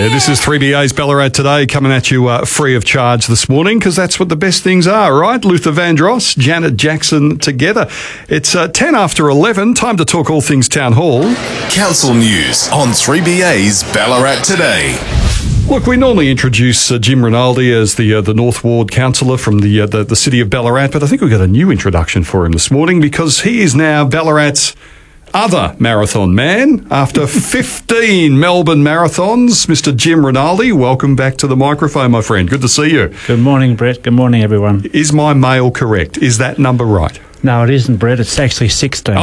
Yeah, this is 3BA's Ballarat Today, coming at you free of charge this morning, because that's what the best things are, right? Luther Vandross, Janet Jackson together. It's 10 after 11, time to talk all things Town Hall. Council News on 3BA's Ballarat Today. Look, we normally introduce Jim Rinaldi as the North Ward councillor from the city of Ballarat, but I think we've got a new introduction for him this morning, because he is now Ballarat's other marathon man. After 15 Melbourne marathons, Mr. Jim Rinaldi, welcome back to the microphone, my friend. Good to see you. Good morning, Brett. Good morning, everyone. Is my mail correct? Is that number right? No, it isn't, Brett. It's actually 16.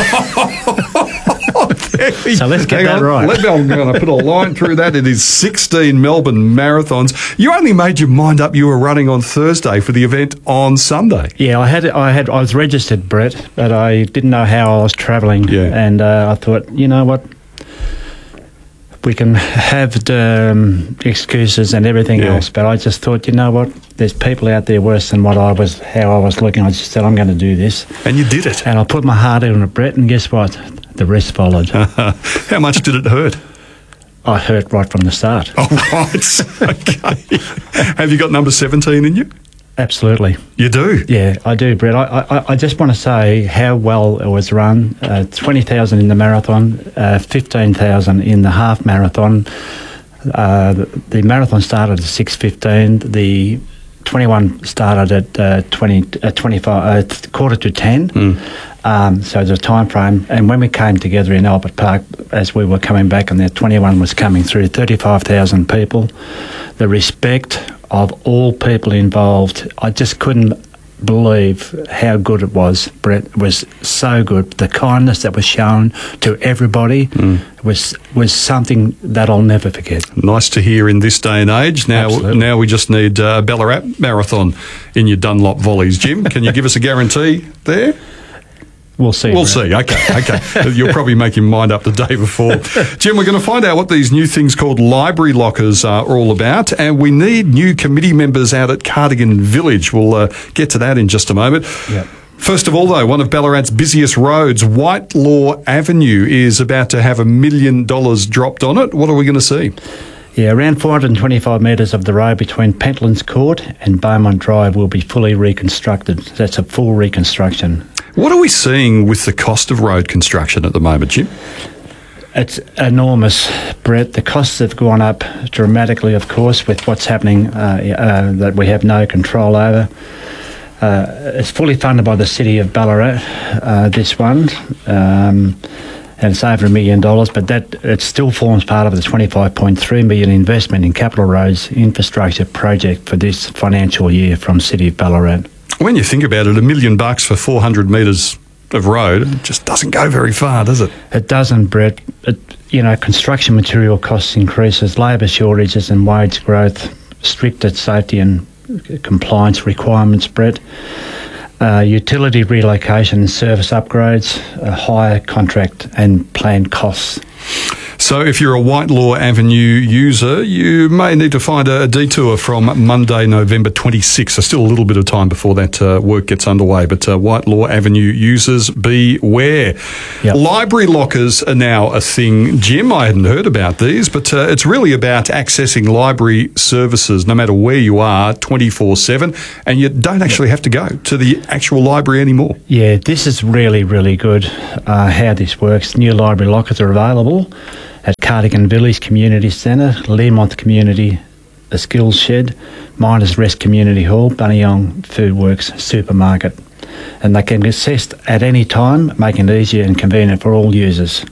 So let's get that right. I'm going to put a line through that. It is 16 Melbourne marathons. You only made your mind up you were running on Thursday for the event on Sunday. Yeah, I was registered, Brett, but I didn't know how I was travelling. Yeah. And I thought, you know what? We can have excuses and everything else, but I just thought, you know what? There's people out there worse than how I was looking. I just said, I'm going to do this. And you did it. And I put my heart in it, Brett, and guess what? The rest followed. How much did it hurt? I hurt right from the start. Oh, right. Okay. Have you got number 17 in you? Absolutely. You do? Yeah, I do, Brett. I just want to say how well it was run. 20,000 in the marathon, 15,000 in the half marathon. The marathon started at 6:15. The 21 started at 25, quarter to 10. So there's a time frame. And when we came together in Albert Park, as we were coming back, and the 21 was coming through, 35,000 people. The respect of all people involved, I just couldn't believe how good it was, Brett. It was so good. The kindness that was shown to everybody was something that I'll never forget. Nice to hear in this day and age. Now we just need Ballarat Marathon in your Dunlop volleys. Jim, can you give us a guarantee there? We'll see. We'll see. Okay. You'll probably make your mind up the day before. Jim, we're going to find out what these new things called library lockers are all about, and we need new committee members out at Cardigan Village. We'll get to that in just a moment. Yep. First of all, though, one of Ballarat's busiest roads, Whitelaw Avenue, is about to have $1 million dropped on it. What are we going to see? Yeah, around 425 metres of the road between Pentlands Court and Beaumont Drive will be fully reconstructed. That's a full reconstruction. What are we seeing with the cost of road construction at the moment, Jim? It's enormous, Brett. The costs have gone up dramatically, of course, with what's happening that we have no control over. It's fully funded by the City of Ballarat, this one, and it's over $1 million, but it still forms part of the $25.3 million investment in capital roads infrastructure project for this financial year from City of Ballarat. When you think about it, $1 million for 400 metres of road, it just doesn't go very far, does it? It doesn't, Brett. Construction material costs increases, labour shortages and wage growth, stricter safety and compliance requirements, Brett. Utility relocation and service upgrades, higher contract and planned costs. So if you're a Whitelaw Avenue user, you may need to find a detour from Monday, November 26th. So still a little bit of time before that work gets underway. But Whitelaw Avenue users, beware. Yep. Library lockers are now a thing. Jim, I hadn't heard about these, but it's really about accessing library services no matter where you are, 24/7, and you don't actually have to go to the actual library anymore. Yeah, this is really, really good how this works. New library lockers are available at Cardigan Village Community Centre, Learmonth Community, the Skills Shed, Miners Rest Community Hall, Bunyong Food Works Supermarket. And they can be accessed at any time, making it easier and convenient for all users.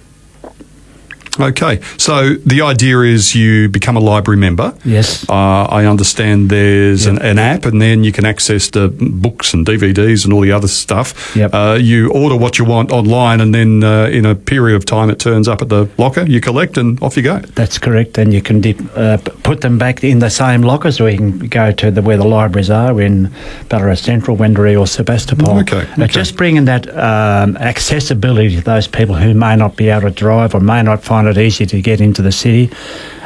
Okay, so the idea is you become a library member. Yes. I understand there's an app, and then you can access the books and DVDs and all the other stuff. Yep. You order what you want online, and then in a period of time it turns up at the locker, you collect, and off you go. That's correct, and you can put them back in the same lockers, or you can go to where the libraries are in Ballarat Central, Wendouree or Sebastopol. Okay. Just bringing that accessibility to those people who may not be able to drive or may not find it easy to get into the city.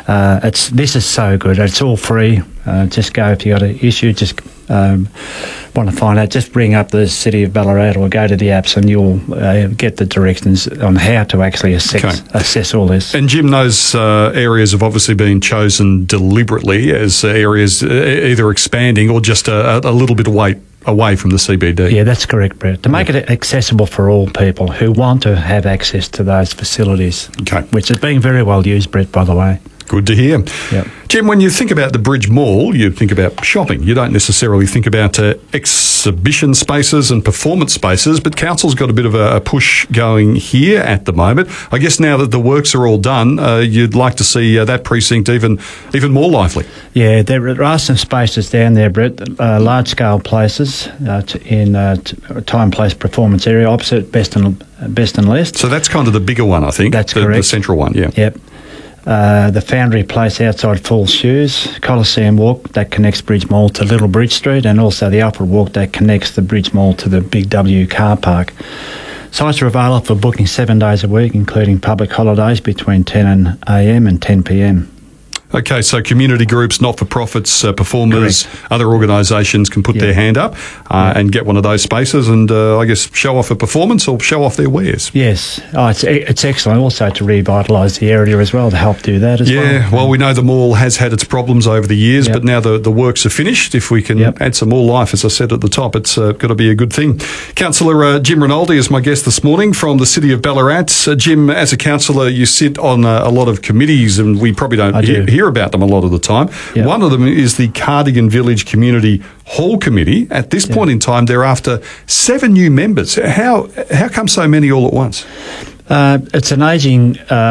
This is so good. It's all free. Just go if you got an issue. Just want to find out. Just bring up the City of Ballarat or go to the apps, and you'll get the directions on how to actually assess all this. And Jim, those areas have obviously been chosen deliberately as areas either expanding or just a little bit away from the CBD. Yeah, that's correct, Brett. To make it accessible for all people who want to have access to those facilities, which is being very well used, Brett, by the way. Good to hear. Yep. Jim, when you think about the Bridge Mall, you think about shopping. You don't necessarily think about exhibition spaces and performance spaces, but Council's got a bit of a push going here at the moment. I guess now that the works are all done, you'd like to see that precinct even more lively. Yeah, there are some spaces down there, Brett, large-scale places in time, place, performance area opposite Best and List. So that's kind of the bigger one, I think. That's correct. The central one, yeah. Yep. The Foundry Place outside Falls Shoes, Coliseum Walk that connects Bridge Mall to Little Bridge Street, and also the Upward Walk that connects the Bridge Mall to the Big W car park. Sites are available for booking 7 days a week, including public holidays between 10 a.m. and 10 p.m. Okay, so community groups, not-for-profits, performers, other organisations can put their hand up and get one of those spaces and, I guess, show off a performance or show off their wares. Yes. It's excellent also to revitalise the area as well, to help do that as well. Yeah, well, we know the mall has had its problems over the years, but now the works are finished. If we can add some more life, as I said at the top, it's got to be a good thing. Councillor Jim Rinaldi is my guest this morning from the City of Ballarat. Jim, as a councillor, you sit on a lot of committees and we probably don't hear about them a lot of the time. Yep. One of them is the Cardigan Village Community Hall Committee. At this point in time, they're after 7 new members. How come so many all at once? It's an ageing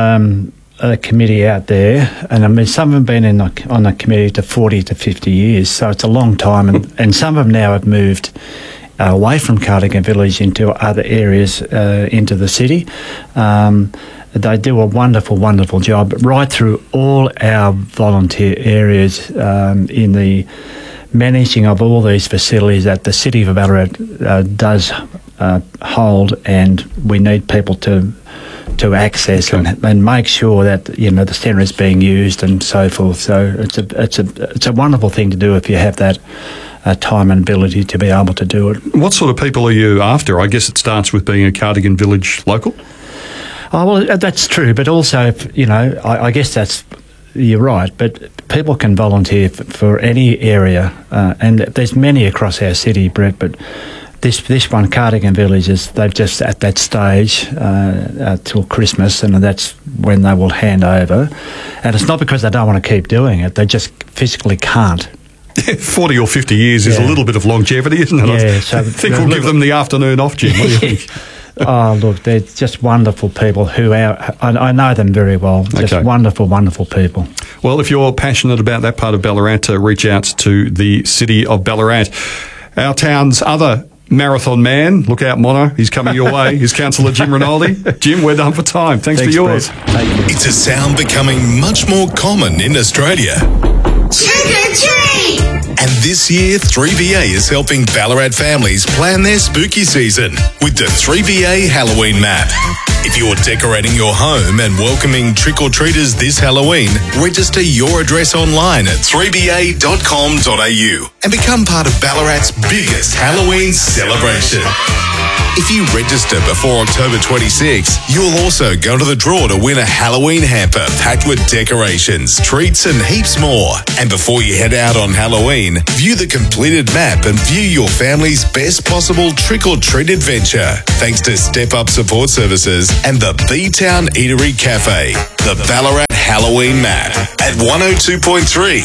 committee out there, and I mean some have been on the committee to 40 to 50 years, so it's a long time, and some of them now have moved away from Cardigan Village into other areas into the city. They do a wonderful, wonderful job right through all our volunteer areas in the managing of all these facilities that the City of Ballarat does hold, and we need people to access and make sure that the centre is being used and so forth. So it's a wonderful thing to do if you have that time and ability to be able to do it. What sort of people are you after? I guess it starts with being a Cardigan Village local. Oh, well, that's true, but also, I guess you're right, but people can volunteer for any area, and there's many across our city, Brett, but this one, Cardigan Village, they're just at that stage till Christmas, and that's when they will hand over. And it's not because they don't want to keep doing it, they just physically can't. 40 or 50 years is a little bit of longevity, isn't it? Yeah, I think we'll give them the afternoon off, Jim. What do you think? Oh, look, they're just wonderful people I know them very well. Just wonderful, wonderful people. Well, if you're passionate about that part of Ballarat, reach out to the City of Ballarat. Our town's other marathon man, look out, Mono, he's coming your way. He's Councillor Jim Rinaldi. Jim, we're done for time. Thanks for yours. It's a sound becoming much more common in Australia. Trick or treat! And this year, 3BA is helping Ballarat families plan their spooky season with the 3BA Halloween map. If you're decorating your home and welcoming trick-or-treaters this Halloween, register your address online at 3ba.com.au and become part of Ballarat's biggest Halloween celebration. If you register before October 26, you'll also go to the draw to win a Halloween hamper packed with decorations, treats and heaps more. And before you head out on Halloween, view the completed map and view your family's best possible trick-or-treat adventure. Thanks to Step Up Support Services and the B-Town Eatery Cafe. The Ballarat Halloween map at 102.3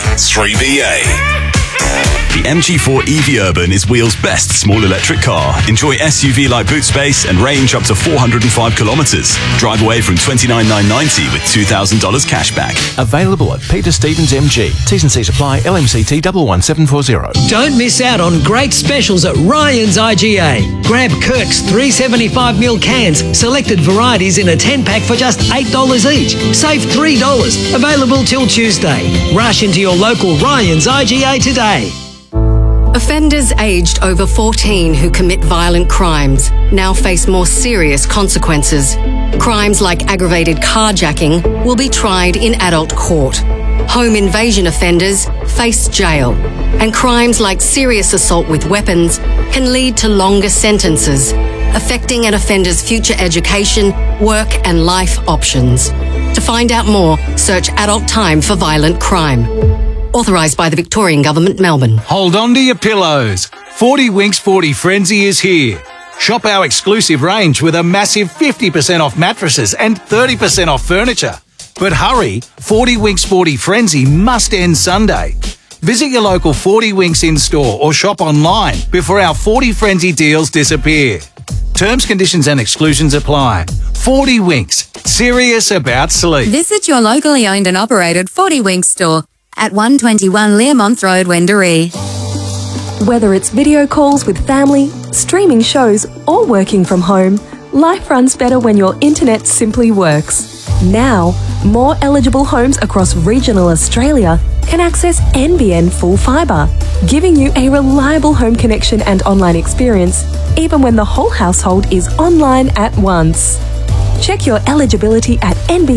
3BA. The MG4 EV Urban is Wheel's best small electric car. Enjoy SUV-like boot space and range up to 405 kilometres. Drive away from $29,990 with $2,000 cash back. Available at Peter Stevens MG. T's and C's apply. LMCT 11740. Don't miss out on great specials at Ryan's IGA. Grab Kirk's 375ml cans, selected varieties in a 10-pack for just $8 each. Save $3. Available till Tuesday. Rush into your local Ryan's IGA today. Offenders aged over 14 who commit violent crimes now face more serious consequences. Crimes like aggravated carjacking will be tried in adult court. Home invasion offenders face jail. And crimes like serious assault with weapons can lead to longer sentences, affecting an offender's future education, work and life options. To find out more, search Adult Time for Violent Crime. Authorised by the Victorian Government, Melbourne. Hold on to your pillows. 40 Winks 40 Frenzy is here. Shop our exclusive range with a massive 50% off mattresses and 30% off furniture. But hurry, 40 Winks 40 Frenzy must end Sunday. Visit your local 40 Winks in-store or shop online before our 40 Frenzy deals disappear. Terms, conditions and exclusions apply. 40 Winks, serious about sleep. Visit your locally owned and operated 40 Winks store at 121 Learmonth Road, Wendouree. Whether it's video calls with family, streaming shows, or working from home, life runs better when your internet simply works. Now, more eligible homes across regional Australia can access NBN Full Fibre, giving you a reliable home connection and online experience, even when the whole household is online at once. Check your eligibility at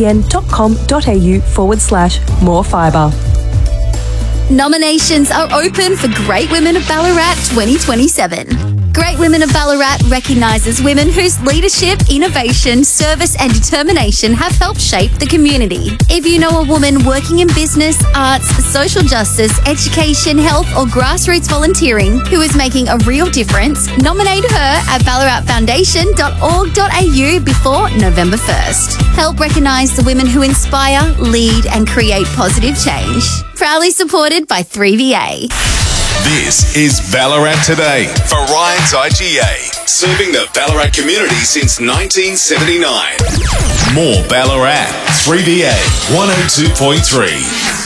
nbn.com.au/morefibre. Nominations are open for Great Women of Ballarat 2027. Great Women of Ballarat recognises women whose leadership, innovation, service and determination have helped shape the community. If you know a woman working in business, arts, social justice, education, health or grassroots volunteering who is making a real difference, nominate her at ballaratfoundation.org.au before November 1st. Help recognise the women who inspire, lead and create positive change. Proudly supported by 3VA. This is Ballarat Today for Ryan's IGA, serving the Ballarat community since 1979. More Ballarat, 3VA 102.3.